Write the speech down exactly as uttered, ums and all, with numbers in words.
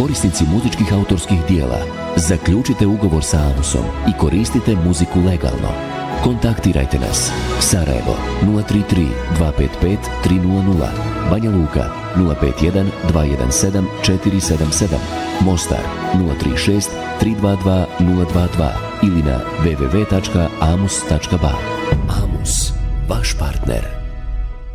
korisnici muzičkih autorskih dijela, zaključite ugovor sa Amusom i koristite muziku legalno. Kontaktirajte nas. Sarajevo nula tri tri dva pet pet tri nula nula, Banja Luka nula pet jedan dva jedan sedam četiri sedam sedam, Mostar nula tri šest tri dva dva nula dva dva ili na w w w tačka amus tačka ba. Amus, vaš partner.